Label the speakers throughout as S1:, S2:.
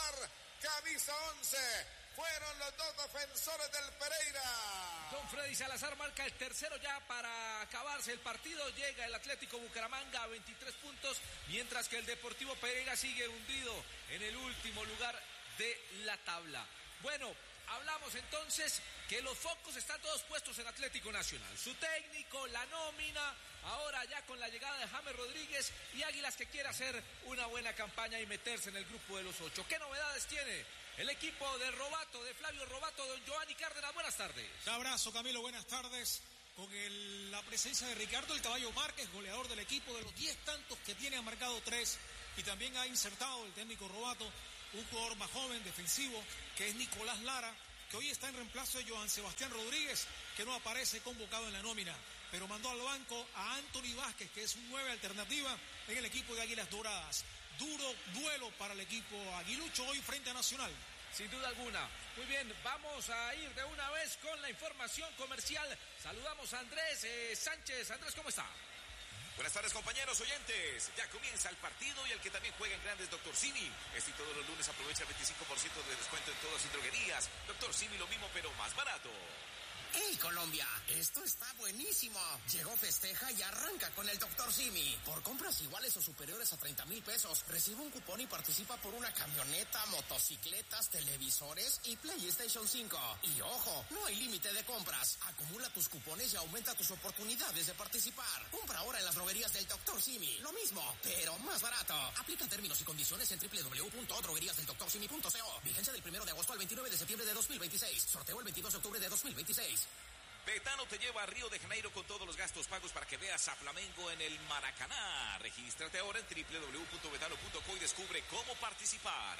S1: Salazar, camisa 11. Fueron los dos defensores del Pereira.
S2: Don Freddy Salazar marca el tercero ya para acabarse el partido. Llega el Atlético Bucaramanga a 23 puntos, mientras que el Deportivo Pereira sigue hundido en el último lugar de la tabla. Bueno, hablamos entonces que los focos están todos puestos en Atlético Nacional. Su técnico, la nómina, ahora ya con la llegada de James Rodríguez y Águilas que quiere hacer una buena campaña y meterse en el grupo de los 8. ¿Qué novedades tiene el equipo de Robato, de Flavio Robato, don Giovanni Cárdenas? Buenas tardes.
S3: Un abrazo, Camilo, buenas tardes. Con la presencia de Ricardo el Caballo Márquez, goleador del equipo, de los 10 tantos que tiene, ha marcado 3, y también ha insertado el técnico Robato un jugador más joven, defensivo, que es Nicolás Lara, que hoy está en reemplazo de Joan Sebastián Rodríguez, que no aparece convocado en la nómina, pero mandó al banco a Anthony Vázquez, que es un 9 alternativa en el equipo de Águilas Doradas. Duro duelo para el equipo aguilucho hoy frente a Nacional.
S2: Sin duda alguna. Muy bien, vamos a ir de una vez con la información comercial. Saludamos a Andrés Sánchez. Andrés, ¿cómo está?
S4: Buenas tardes, compañeros oyentes. Ya comienza el partido y el que también juega en grandes, Dr. Simi. Este y todos los lunes aprovecha el 25% de descuento en todas sus droguerías. Dr. Simi, lo mismo pero más barato.
S5: ¡Hey, Colombia! Esto está buenísimo. Llegó Festeja y arranca con el Dr. Simi. Por compras iguales o superiores a 30,000 pesos, recibe un cupón y participa por una camioneta, motocicletas, televisores y PlayStation 5. Y ojo, no hay límite de compras. Acumula tus cupones y aumenta tus oportunidades de participar. Compra ahora en las droguerías del Dr. Simi. Lo mismo, pero más barato. Aplican términos y condiciones en www.drogueriasdeldoctorsimi.co. Vigencia del 1 de agosto al 29 de septiembre de 2026. Sorteo el 22 de octubre de 2026.
S4: Betano te lleva a Río de Janeiro con todos los gastos pagos para que veas a Flamengo en el Maracaná. Regístrate ahora en www.betano.co y descubre cómo participar.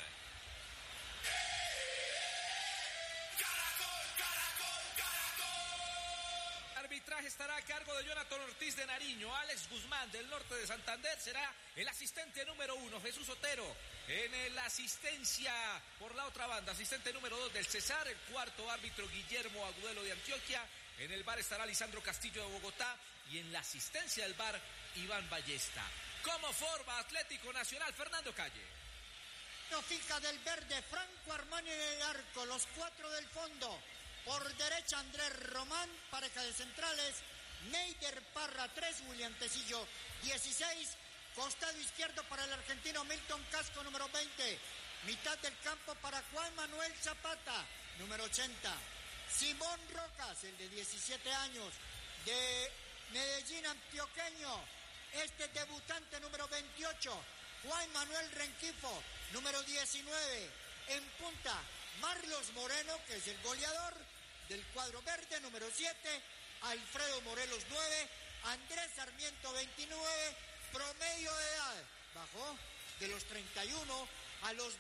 S2: Arbitraje estará a cargo de Jonathan Ortiz de Nariño. Alex Guzmán del norte de Santander será el asistente número 1. Jesús Otero en la asistencia por la otra banda. Asistente número 2 del Cesar. El cuarto árbitro Guillermo Agudelo de Antioquia. En el VAR estará Lisandro Castillo de Bogotá. Y en la asistencia del VAR, Iván Ballesta. ¿Cómo forma Atlético Nacional? Fernando Calle.
S6: Fija del verde, Franco Armani en el arco, los 4 del fondo. Por derecha Andrés Román, pareja de centrales, Neider Parra 3, William Tecillo 16, costado izquierdo para el argentino Milton Casco número 20, mitad del campo para Juan Manuel Zapata número 80, Simón Rocas, el de 17 años, de Medellín antioqueño, este debutante número 28, Juan Manuel Renquifo número 19, en punta Marlos Moreno, que es el goleador del cuadro verde, número 7, Alfredo Morelos 9, Andrés Sarmiento 29, promedio de edad bajó de los 31 a los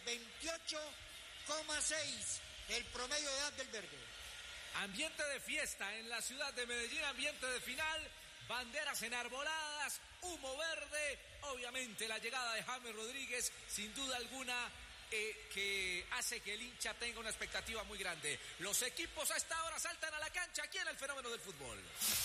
S6: 28,6, el promedio de edad del verde.
S2: Ambiente de fiesta en la ciudad de Medellín, ambiente de final, banderas enarboladas, humo verde, obviamente la llegada de James Rodríguez, sin duda alguna, que hace que el hincha tenga una expectativa muy grande. Los equipos a esta hora saltan a la cancha aquí en el fenómeno del fútbol.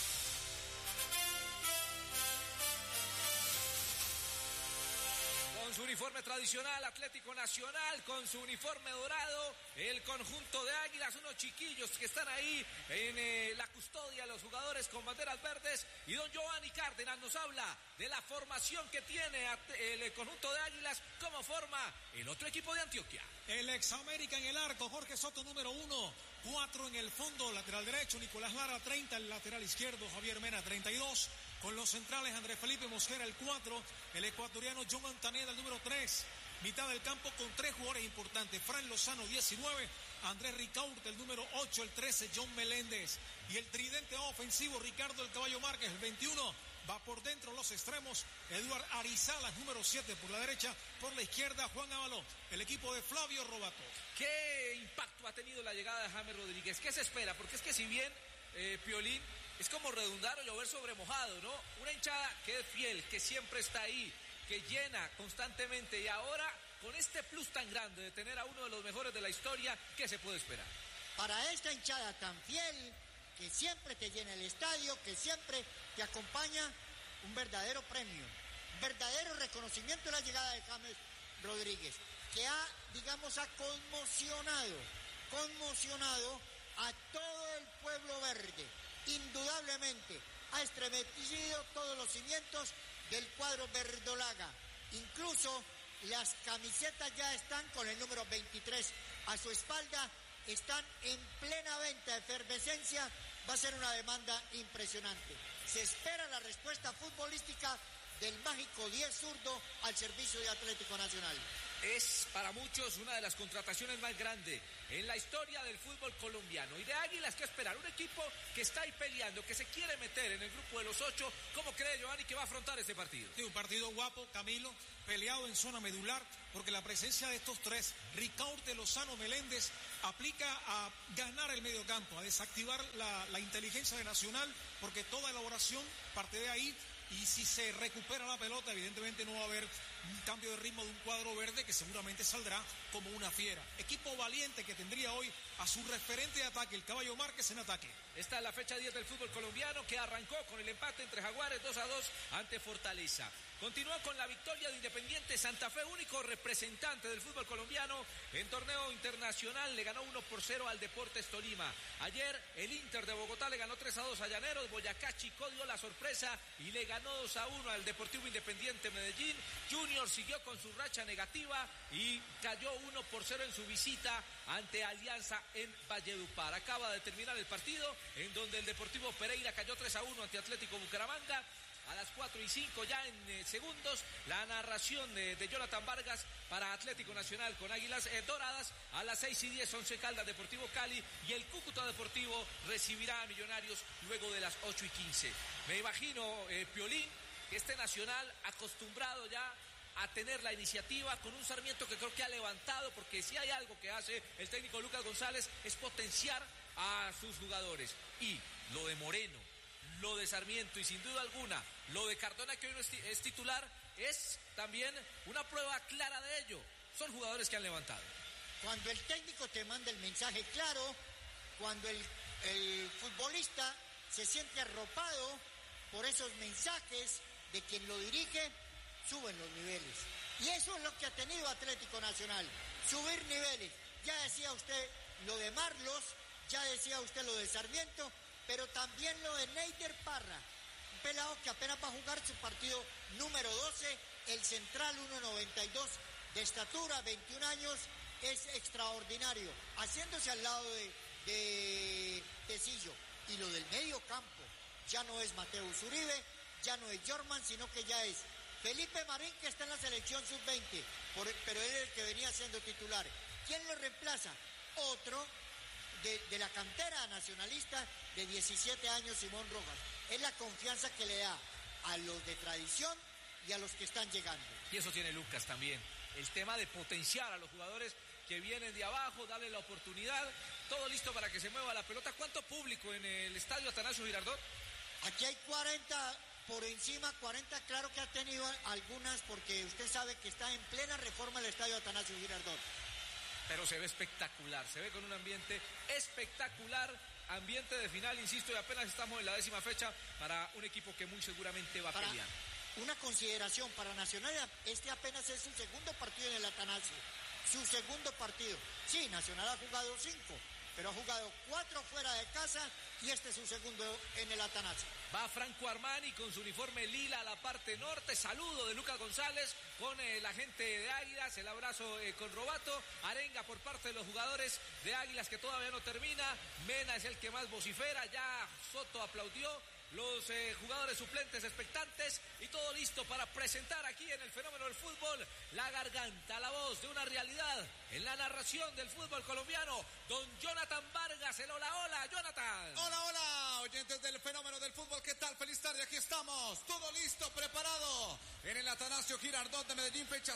S2: Con su uniforme tradicional, Atlético Nacional, con su uniforme dorado, el conjunto de Águilas, unos chiquillos que están ahí en la custodia, los jugadores con banderas verdes. Y don Giovanni Cárdenas nos habla de la formación que tiene el conjunto de Águilas, cómo forma el otro equipo de Antioquia.
S3: El ex América en el arco, Jorge Soto número 1, 4 en el fondo, lateral derecho, Nicolás Lara 30, el lateral izquierdo, Javier Mena 32, con los centrales Andrés Felipe Mosquera el 4, el ecuatoriano John Montaneda el número 3, mitad del campo con 3 jugadores importantes, Fran Lozano 19, Andrés Ricaurte el número 8, el 13 John Meléndez, y el tridente ofensivo Ricardo el Caballo Márquez el 21, va por dentro los extremos, Eduard Arizala número 7 por la derecha, por la izquierda Juan Avaló, el equipo de Flavio Robato.
S2: ¿Qué impacto ha tenido la llegada de James Rodríguez? ¿Qué se espera? Porque es que si bien Piolín es como redundar o llover sobre mojado, ¿no? Una hinchada que es fiel, que siempre está ahí, que llena constantemente, y ahora con este plus tan grande de tener a uno de los mejores de la historia, ¿qué se puede esperar?
S6: Para esta hinchada tan fiel, que siempre te llena el estadio, que siempre te acompaña, un verdadero premio, verdadero reconocimiento de la llegada de James Rodríguez, que ha conmocionado a todo el pueblo verde. Indudablemente ha estremecido todos los cimientos del cuadro verdolaga. Incluso las camisetas ya están con el número 23 a su espalda, están en plena venta, efervescencia. Va a ser una demanda impresionante. Se espera la respuesta futbolística del mágico 10 zurdo al servicio de Atlético Nacional.
S2: Es para muchos una de las contrataciones más grandes en la historia del fútbol colombiano. Y de Águilas, ¿qué esperar? Un equipo que está ahí peleando, que se quiere meter en el grupo de los 8. ¿Cómo cree Giovanni que va a afrontar este partido?
S3: Sí, un partido guapo, Camilo, peleado en zona medular, porque la presencia de estos tres, Ricaurte, Lozano, Meléndez, aplica a ganar el mediocampo, a desactivar la inteligencia de Nacional, porque toda elaboración parte de ahí. Y si se recupera la pelota, evidentemente no va a haber un cambio de ritmo de un cuadro verde que seguramente saldrá como una fiera. Equipo valiente que tendría hoy a su referente de ataque, el Caballo Márquez, en ataque.
S2: Esta es la fecha 10 del fútbol colombiano, que arrancó con el empate entre Jaguares 2-2 ante Fortaleza. Continúa con la victoria de Independiente Santa Fe, único representante del fútbol colombiano en torneo internacional. Le ganó 1-0 al Deportes Tolima. Ayer el Inter de Bogotá le ganó 3-2 a Llaneros. Boyacá Chicó dio la sorpresa y le ganó 2-1 al Deportivo Independiente Medellín. Junior siguió con su racha negativa y cayó 1-0 en su visita ante Alianza en Valledupar. Acaba de terminar el partido en donde el Deportivo Pereira cayó 3-1 ante Atlético Bucaramanga. A las 4:05 ya en segundos, la narración de Jonathan Vargas para Atlético Nacional con Águilas Doradas. A las 6:10, Once Caldas Deportivo Cali, y el Cúcuta Deportivo recibirá a Millonarios luego de las 8:15. Me imagino, Piolín, que este Nacional, acostumbrado ya a tener la iniciativa, con un Sarmiento que creo que ha levantado, porque si hay algo que hace el técnico Lucas González es potenciar a sus jugadores. Y lo de Moreno, lo de Sarmiento y sin duda alguna lo de Cardona, que hoy no es titular, es también una prueba clara de ello. Son jugadores que han levantado.
S6: Cuando el técnico te manda el mensaje claro, cuando el futbolista se siente arropado por esos mensajes de quien lo dirige, suben los niveles. Y eso es lo que ha tenido Atlético Nacional, subir niveles. Ya decía usted lo de Marlos, ya decía usted lo de Sarmiento, pero también lo de Neider Parra, un pelado que apenas va a jugar su partido número 12, el central 1.92 de estatura, 21 años, es extraordinario, haciéndose al lado de Tecillo. Y lo del medio campo, ya no es Mateus Uribe, ya no es Jorman, sino que ya es Felipe Marín, que está en la selección sub-20, pero él es el que venía siendo titular. ¿Quién lo reemplaza? Otro de la cantera nacionalista de 17 años, Simón Rojas. Es la confianza que le da a los de tradición y a los que están llegando.
S2: Y eso tiene Lucas también, el tema de potenciar a los jugadores que vienen de abajo, darle la oportunidad, todo listo para que se mueva la pelota. ¿Cuánto público en el estadio Atanasio Girardot?
S6: Aquí hay 40 por encima, 40, claro que ha tenido algunas, porque usted sabe que está en plena reforma el estadio Atanasio Girardot.
S2: Pero se ve espectacular, se ve con un ambiente espectacular, ambiente de final, insisto, y apenas estamos en la 10ª fecha para un equipo que muy seguramente va a pelear.
S6: Una consideración para Nacional, este apenas es su segundo partido en el Atanasio, su segundo partido. Sí, Nacional ha jugado 5, pero ha jugado 4 fuera de casa y este es su segundo en el Atanasio.
S2: Va Franco Armani con su uniforme lila a la parte norte. Saludo de Lucas González con la gente de Águilas. El abrazo con Robato. Arenga por parte de los jugadores de Águilas, que todavía no termina. Mena es el que más vocifera. Ya Soto aplaudió. Los jugadores suplentes expectantes y todo listo para presentar aquí en el fenómeno del fútbol la garganta, la voz de una realidad en la narración del fútbol colombiano. Don Jonathan Vargas, el hola, hola, Jonathan.
S1: Hola, hola, oyentes del fenómeno del fútbol, ¿qué tal? Feliz tarde, aquí estamos, todo listo, preparado en el Atanasio Girardot de Medellín, fecha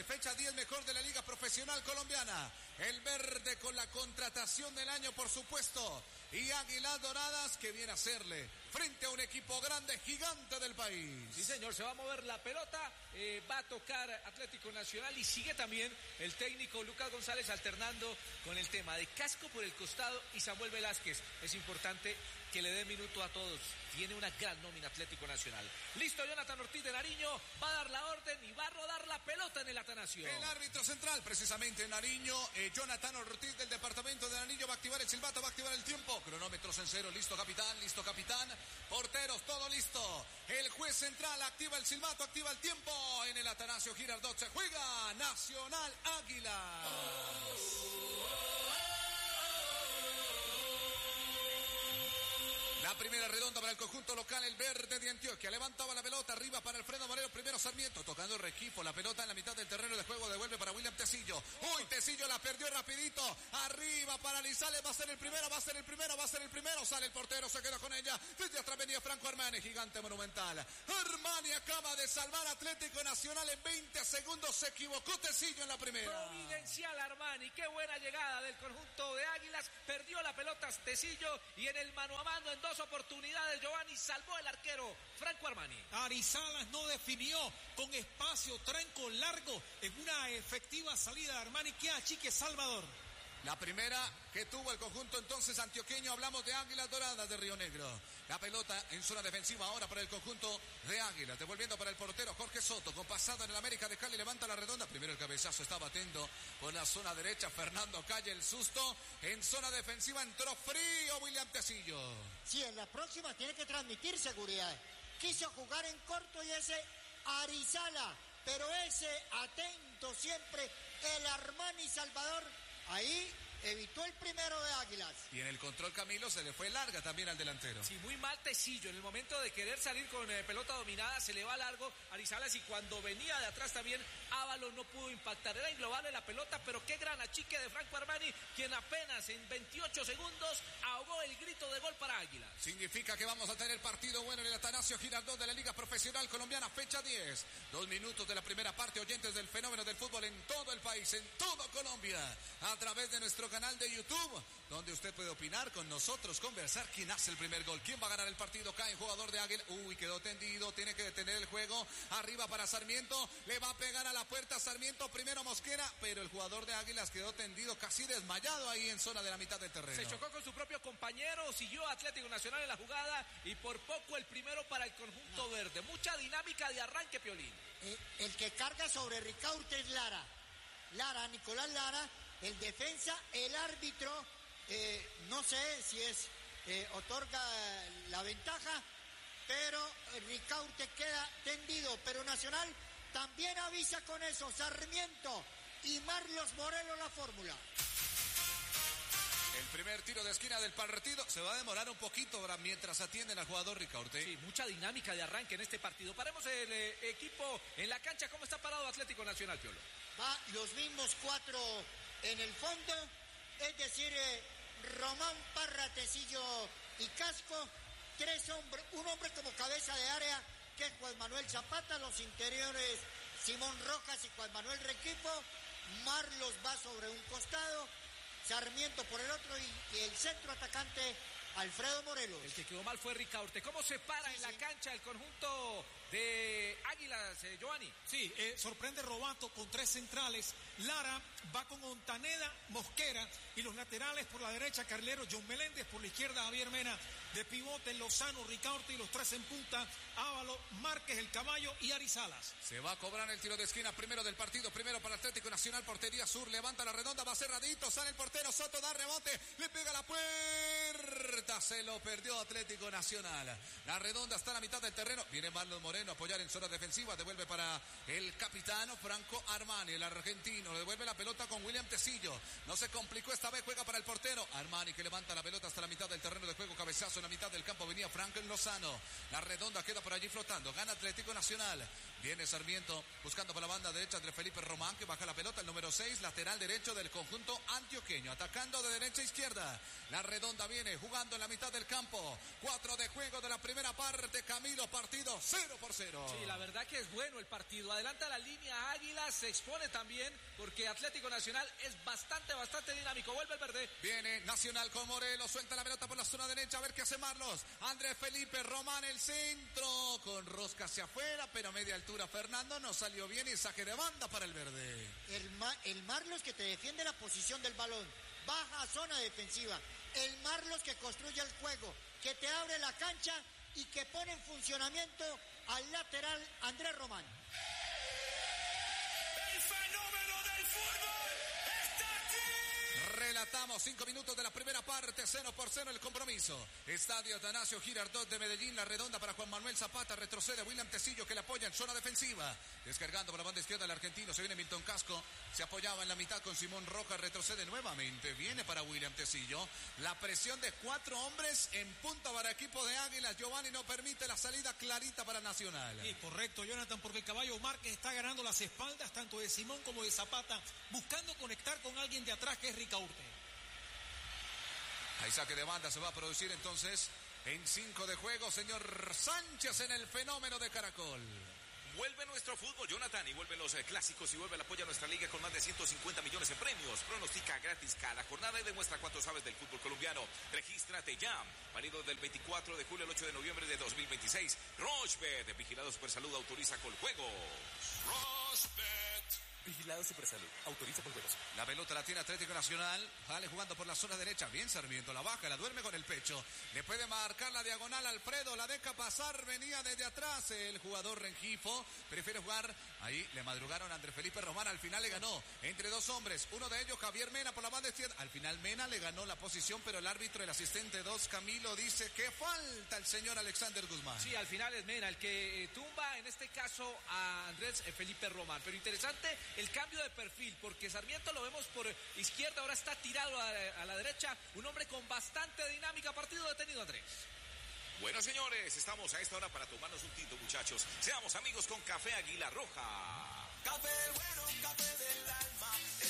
S1: 10 mejor de la Liga Profesional Colombiana. El verde con la contratación del año, por supuesto, y Águilas Doradas, que viene a hacerle frente a un equipo grande, gigante del país.
S2: Sí, señor, se va a mover la pelota, va a tocar Atlético Nacional y sigue también el técnico Lucas González alternando con el tema de Casco por el costado y Samuel Velázquez. Es importante que le dé minuto a todos. Tiene una gran nómina Atlético Nacional. Listo, Jonathan Ortiz de Nariño va a dar la orden y va a rodar la pelota. pelota en el Atanasio.
S1: El árbitro central, precisamente Nariño, Jonathan Ortiz del departamento de Nariño va a activar el silbato, va a activar el tiempo. Cronómetros en cero, listo capitán, porteros, todo listo. El juez central activa el silbato, activa el tiempo. En el Atanasio Girardot se juega Nacional Águila. La primera redonda para el conjunto local, el verde de Antioquia. Levantaba la pelota arriba para Alfredo Moreno. Primero Sarmiento tocando el requifo. La pelota en la mitad del terreno de juego. Devuelve para William Tecillo. Uy, Tecillo la perdió rapidito. Arriba para Lizales. Va a ser el primero. Sale el portero. Se queda con ella. Desde atrás venía Franco Armani. Gigante monumental. Armani acaba de salvar Atlético Nacional en 20 segundos. Se equivocó Tecillo en la primera.
S2: Providencial Armani. Qué buena llegada del conjunto de Águilas. Perdió la pelota Tecillo. Y en el mano a mano en 2 oportunidades Giovanni salvó el arquero Franco Armani.
S3: Arizalas no definió con espacio, tranco largo en una efectiva salida de Armani que achique Salvador.
S1: La primera que tuvo el conjunto entonces antioqueño, hablamos de Águilas Doradas de Río Negro. La pelota en zona defensiva ahora para el conjunto de Águilas, devolviendo para el portero Jorge Soto, con pasado en el América de Cali, levanta la redonda, primero el cabezazo está batiendo por la zona derecha, Fernando Calle el susto, en zona defensiva entró frío William Tecillo.
S6: Sí, en la próxima tiene que transmitir seguridad. Quiso jugar en corto y ese Arizala, pero ese atento siempre, el Armani Salvador, ahí evitó el primero de Águilas.
S1: Y en el control Camilo se le fue larga también al delantero.
S2: Sí, muy mal Tecillo. En el momento de querer salir con pelota dominada se le va largo a Arizalas y cuando venía de atrás también Ábalos no pudo impactar. Era inglobable la pelota, pero qué gran achique de Franco Armani, quien apenas en 28 segundos ahogó el grito de gol para Águilas.
S1: Significa que vamos a tener partido bueno en el Atanasio Girardot de la Liga Profesional Colombiana, fecha 10. 2 minutos de la primera parte, oyentes del fenómeno del fútbol en todo el país, en toda Colombia, a través de nuestro canal de YouTube, donde usted puede opinar con nosotros, conversar quién hace el primer gol, quién va a ganar el partido. Cae jugador de Águila, uy, quedó tendido, tiene que detener el juego, arriba para Sarmiento, le va a pegar a la puerta Sarmiento, primero Mosquera, pero el jugador de Águilas quedó tendido, casi desmayado ahí en zona de la mitad del terreno.
S2: Se chocó con su propio compañero, siguió Atlético Nacional en la jugada y por poco el primero para el conjunto verde. Mucha dinámica de arranque, Piolín.
S6: El que carga sobre Ricaurte es Nicolás Lara, el defensa, el árbitro, no sé si otorga la ventaja, pero Ricaurte queda tendido, pero Nacional también avisa con eso, Sarmiento y Marlos Morelos la fórmula.
S1: El primer tiro de esquina del partido se va a demorar un poquito ahora mientras atienden al jugador Ricaurte.
S2: Sí, mucha dinámica de arranque en este partido. Paremos el equipo en la cancha. ¿Cómo está parado Atlético Nacional, Piolo?
S6: Va los mismos 4 en el fondo, es decir, Román, Parra, Tecillo y Casco, 3 hombres, un hombre como cabeza de área, que es Juan Manuel Zapata, los interiores Simón Rojas y Juan Manuel Requipo, Marlos va sobre un costado, Sarmiento por el otro y el centro atacante Alfredo Morelos.
S2: El que quedó mal fue Ricaurte. ¿Cómo se para en la cancha el conjunto de Águilas, Giovanni?
S3: Sí, sorprende Robato con 3 centrales. Lara va con Ontaneda, Mosquera y los laterales por la derecha Carlero, John Meléndez, por la izquierda Javier Mena, de pivote Lozano, Ricaurte y los 3 en punta, Ávalo, Márquez, el Caballo y Arizalas.
S1: Se va a cobrar el tiro de esquina primero del partido, primero para Atlético Nacional, portería sur, levanta la redonda, va cerradito, sale el portero, Soto da rebote, le pega la puerta, se lo perdió Atlético Nacional. La redonda está a la mitad del terreno, viene Marlon Moreno a apoyar en zona defensiva, devuelve para el capitano Franco Armani, el argentino, devuelve la pelota con William Tecillo, no se complicó esta vez, juega para el portero, Armani que levanta la pelota hasta la mitad del terreno de juego, cabezazo en la mitad del campo, venía Franklin Lozano, la redonda queda por allí flotando, gana Atlético Nacional, viene Sarmiento buscando por la banda derecha Andrés Felipe Román que baja la pelota, el número 6, lateral derecho del conjunto antioqueño, atacando de derecha a izquierda, la redonda viene jugando en la mitad del campo, 4 de juego de la primera parte, Camilo, partido 0-0.
S2: Sí, la verdad que es bueno el partido, adelanta la línea Águilas, se expone también porque Atlético Nacional es bastante dinámico, vuelve el verde.
S1: Viene Nacional con Morelos, suelta la pelota por la zona derecha, a ver qué hace Marlos, Andrés Felipe Román, el centro, con rosca hacia afuera, pero a media altura Fernando, no salió bien y saque de banda para el verde.
S6: El Marlos que te defiende la posición del balón, baja a zona defensiva, el Marlos que construye el juego, que te abre la cancha y que pone en funcionamiento al lateral Andrés Román.
S1: Relatamos 5 minutos de la primera parte, 0-0 el compromiso. Estadio Atanasio Girardot de Medellín, la redonda para Juan Manuel Zapata, retrocede William Tecillo que le apoya en zona defensiva. Descargando por la banda izquierda el argentino, se viene Milton Casco, se apoyaba en la mitad con Simón Rojas, retrocede nuevamente, viene para William Tecillo. La presión de 4 hombres en punta para el equipo de Águilas. Giovanni no permite la salida clarita para Nacional.
S3: Sí, correcto, Jonathan, porque el Caballo Márquez está ganando las espaldas tanto de Simón como de Zapata, buscando conectar con alguien de atrás que es Ricaurte.
S1: Ahí saque de banda se va a producir entonces en 5 de juego, señor Sánchez en el fenómeno de Caracol.
S4: Vuelve nuestro fútbol, Jonathan, y vuelven los clásicos y vuelve el apoyo a nuestra liga con más de 150 millones en premios. Pronostica gratis cada jornada y demuestra cuánto sabes del fútbol colombiano. Regístrate ya. Válido del 24 de julio al 8 de noviembre de 2026. Rochebet, vigilado Supersalud, autoriza con juegos. Rochebet.
S7: Vigilado Supersalud, autoriza por juegos.
S1: La pelota la tiene Atlético Nacional, sale jugando por la zona derecha, bien Sarmiento, la baja, la duerme con el pecho, le puede marcar la diagonal Alfredo, la deja pasar, venía desde atrás el jugador Rengifo, prefiere jugar, ahí le madrugaron a Andrés Felipe Román, al final le ganó entre 2 hombres, uno de ellos Javier Mena por la banda izquierda, al final Mena le ganó la posición, pero el árbitro, el asistente 2 Camilo dice que falta el señor Alexander Guzmán.
S2: Sí, al final es Mena el que tumba en este caso a Andrés Felipe Román, pero interesante el cambio de perfil, porque Sarmiento lo vemos por izquierda, ahora está tirado a la derecha, un hombre con bastante dinámica. Partido detenido, Andrés.
S4: Bueno, señores, estamos a esta hora para tomarnos un tinto, muchachos. Seamos amigos con Café Águila Roja.
S8: Café bueno, café del alma.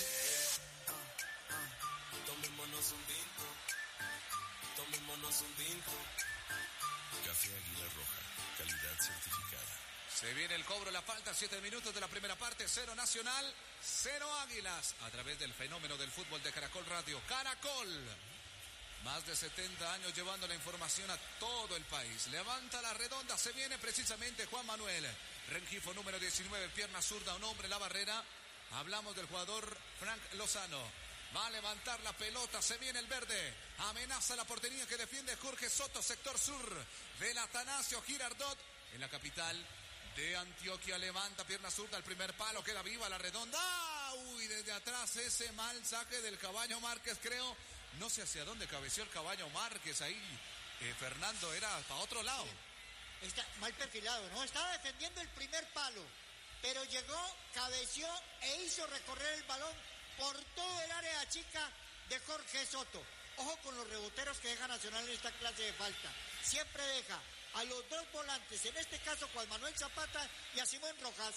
S8: Tomémonos un tinto. Tomémonos un tinto.
S9: Café Águila Roja, calidad certificada.
S1: Se viene el cobro, la falta, 7 minutos de la primera parte, 0 Nacional, 0 Águilas, a través del fenómeno del fútbol de Caracol Radio. Caracol, más de 70 años llevando la información a todo el país. Levanta la redonda, se viene precisamente Juan Manuel. Rengifo número 19, pierna zurda, un hombre, la barrera. Hablamos del jugador Frank Lozano. Va a levantar la pelota, se viene el verde. Amenaza la portería que defiende Jorge Soto, sector sur del Atanasio Girardot en la capital de Antioquia. Levanta pierna zurda, el primer palo, queda viva la redonda. Uy, desde atrás ese mal saque del Caballo Márquez, creo. No sé hacia dónde cabeció el Caballo Márquez ahí. Fernando, era para otro lado.
S6: Sí. Está mal perfilado, ¿no? Estaba defendiendo el primer palo, pero llegó, cabeció e hizo recorrer el balón por todo el área chica de Jorge Soto. Ojo con los reboteros que deja Nacional en esta clase de falta. Siempre deja a los 2 volantes, en este caso Juan Manuel Zapata y a Simón Rojas.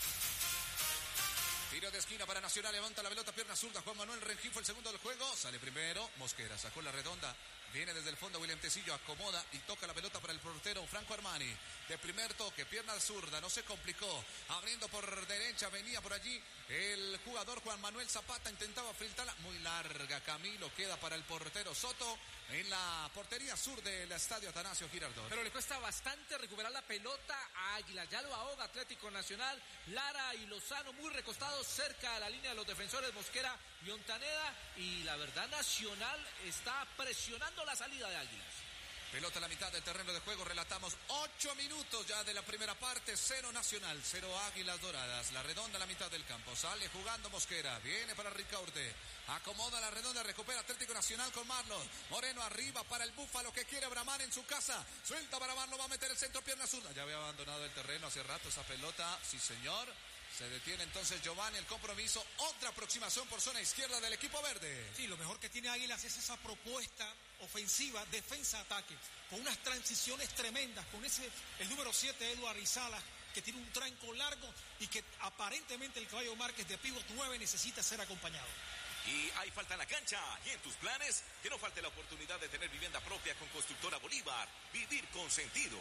S1: Tiro de esquina para Nacional, levanta la pelota, pierna zurda, Juan Manuel Rengifo, el segundo del juego, sale primero, Mosquera, sacó la redonda, viene desde el fondo William Tecillo, acomoda y toca la pelota para el portero Franco Armani, de primer toque, pierna zurda, no se complicó, abriendo por derecha, venía por allí el jugador Juan Manuel Zapata, intentaba filtrarla, muy larga, Camilo, queda para el portero Soto, en la portería sur del estadio Atanasio Girardot.
S2: Pero le cuesta bastante recuperar la pelota a Águila, ya lo ahoga Atlético Nacional, Lara y Lozano muy recostados cerca de la línea de los defensores Mosquera y Ontaneda, y la verdad Nacional está presionando la salida de Águilas.
S1: Pelota a la mitad del terreno de juego, relatamos 8 minutos ya de la primera parte, 0 Nacional, 0 Águilas Doradas, la redonda a la mitad del campo, sale jugando Mosquera, viene para Ricaurte, acomoda la redonda, recupera Atlético Nacional con Marlon, Moreno arriba para el Búfalo que quiere bramar en su casa, suelta para Marlon, va a meter el centro, pierna zurda, ya había abandonado el terreno hace rato esa pelota, sí señor. Se detiene entonces Giovanni el compromiso, otra aproximación por zona izquierda del equipo verde.
S3: Sí, lo mejor que tiene Águilas es esa propuesta ofensiva, defensa-ataque, con unas transiciones tremendas, con el número 7, Eduardo Arizala, que tiene un tranco largo y que aparentemente el Caballo Márquez de pívot 9 necesita ser acompañado.
S4: Y hay falta en la cancha. Y en tus planes, que no falte la oportunidad de tener vivienda propia con Constructora Bolívar. Vivir con sentido.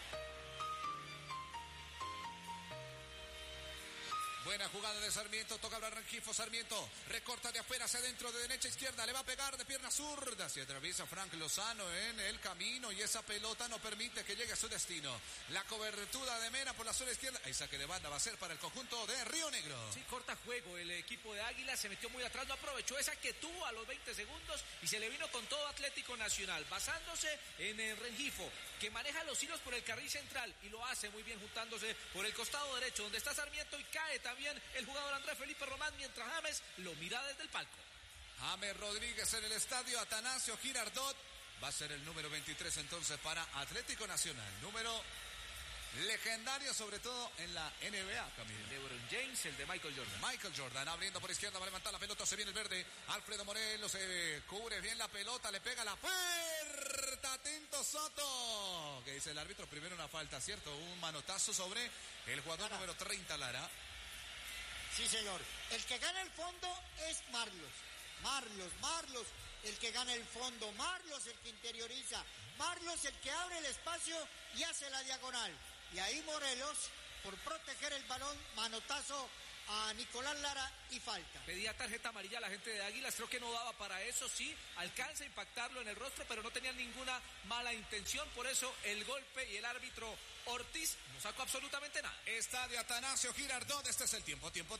S1: Buena jugada de Sarmiento, toca hablar Rengifo, Sarmiento recorta de afuera hacia adentro, de derecha a izquierda, le va a pegar de pierna zurda, se atraviesa Frank Lozano en el camino y esa pelota no permite que llegue a su destino. La cobertura de Mena por la zona izquierda, ahí saque de banda va a ser para el conjunto de Río Negro.
S2: Sí, corta juego, el equipo de Águila se metió muy atrás, no aprovechó esa que tuvo a los 20 segundos y se le vino con todo Atlético Nacional, basándose en el Rengifo, que maneja los hilos por el carril central y lo hace muy bien juntándose por el costado derecho, donde está Sarmiento y cae también el jugador Andrés Felipe Román, mientras James lo mira desde el palco.
S1: James Rodríguez en el estadio Atanasio Girardot. Va a ser el número 23 entonces para Atlético Nacional. Número legendario, sobre todo en la NBA, Camilo.
S2: El de LeBron James, el de Michael Jordan.
S1: Michael Jordan abriendo por izquierda, va a levantar la pelota, se viene el verde. Alfredo Morelos se cubre bien la pelota, le pega la puerta. Atento Soto. ¿Qué dice el árbitro? Primero una falta, ¿cierto? Un manotazo sobre el jugador número 30, Lara.
S6: Sí, señor. El que gana el fondo es Marlos. Marlos, el que gana el fondo. Marlos, el que interioriza. Marlos, el que abre el espacio y hace la diagonal. Y ahí Morelos, por proteger el balón, manotazo a Nicolás Lara y falta.
S2: Pedía tarjeta amarilla a la gente de Águilas, creo que no daba para eso, sí, alcanza a impactarlo en el rostro, pero no tenían ninguna mala intención, por eso el golpe y el árbitro Ortiz no sacó absolutamente nada.
S1: Estadio Atanasio Girardot, este es el tiempo de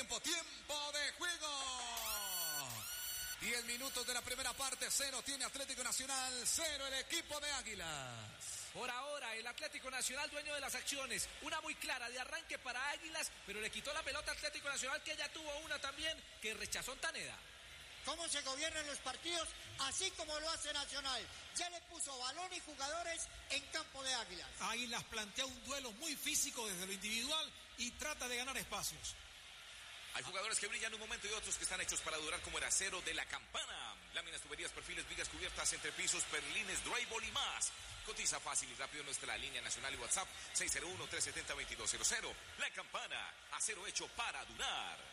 S1: juego. 10 minutos de la primera parte, 0 tiene Atlético Nacional, 0 el equipo de Águilas.
S2: Por ahora, el Atlético Nacional dueño de las acciones. Una muy clara de arranque para Águilas, pero le quitó la pelota a Atlético Nacional, que ya tuvo una también, que rechazó Taneda.
S6: ¿Cómo se gobiernan los partidos? Así como lo hace Nacional. Ya le puso balón y jugadores en campo de Águilas.
S3: Águilas plantea un duelo muy físico desde lo individual y trata de ganar espacios.
S4: Hay jugadores que brillan un momento y otros que están hechos para durar, como el acero de La Campana. Láminas, tuberías, perfiles, vigas cubiertas, entrepisos, perlines, drywall y más. Cotiza fácil y rápido en nuestra línea nacional y WhatsApp 601-370-2200. La Campana, acero hecho para durar.